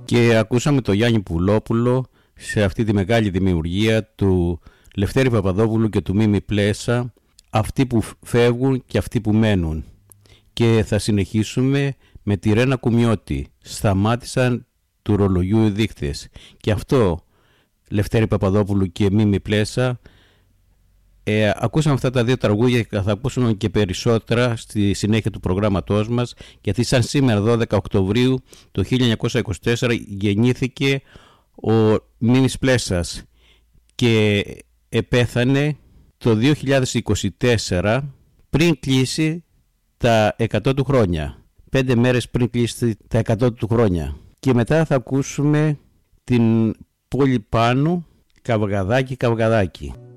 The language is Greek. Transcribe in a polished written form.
Και ακούσαμε το Γιάννη Πουλόπουλο σε αυτή τη μεγάλη δημιουργία του Λευτέρη Παπαδόπουλου και του Μίμη Πλέσα, αυτοί που φεύγουν και αυτοί που μένουν. Και θα συνεχίσουμε με τη Ρένα Κουμιώτη, σταμάτησαν του ρολογιού οι δείκτες. Και αυτό, Λευτέρη Παπαδόπουλου και Μίμη Πλέσα, ακούσαμε αυτά τα δύο τραγούδια και θα ακούσουμε και περισσότερα στη συνέχεια του προγράμματός μας, γιατί σαν σήμερα 12 Οκτωβρίου το 1924 γεννήθηκε ο Μίμης Πλέσας και επέθανε το 2024 πριν κλείσει τα 100 του χρόνια, 5 μέρες πριν κλείσει τα 100 του χρόνια. Και μετά θα ακούσουμε την Πόλη Πάνου, Καυγαδάκι Καυγαδάκι.